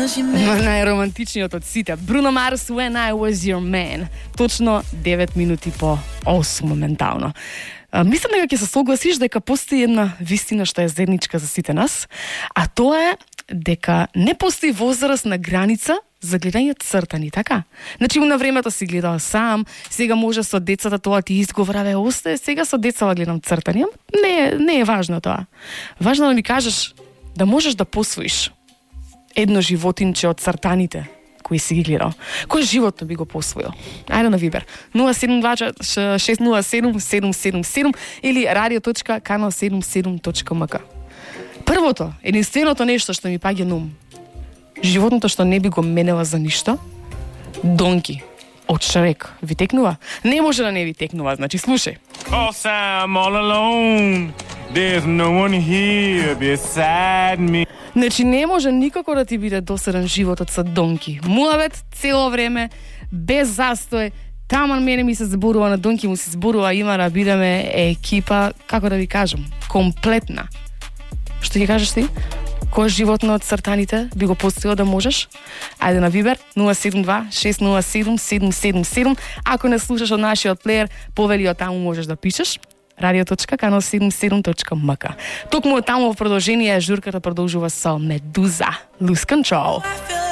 Най-романтичниот од сите. Bruno Mars, When I Was Your Man. Точно 9 минути по 8 моментално. Мислам дека ќе се согласиш дека постои една вистина што е заедничка за сите нас, а тоа е дека не постои возрастна граница за гледање цртани, така? Значи, на времето си гледал сам, сега може со децата тоа ти изговора, остае, сега со децата гледам цртани. Не е важно тоа. Важно да ми кажеш да можеш да посвоиш едно животинче од цртаните кои си ги гледал. Кој животно би го посвоил? Ајде на Вибер. 072-607-777 или radio.kanal77.mk. Првото, единственото нешто што ми паѓа на ум, животното што не би го менела за ништо, Донки од Шрек. Ви текнува? Не може да не ви текнува, значи слушај. Cause I'm all alone. There's no one here beside me. Значи не може никако да ти биде досаден животот со Донки. Муавет цело време, без застој, таман мене ми се зборува, на Донки му се зборува, има да бидеме екипа, како да ви кажам, комплетна. Што ќе кажеш ти? Кој животно од цртаните би го постоил да можеш? Ајде на Вибер 072-607-777. Ако не слушаш од нашиот плеер, повели од таму можеш да пишеш. radio.kanal77.mk. Токму од таму во продолжение журката продолжува со Медуза. Lose Control.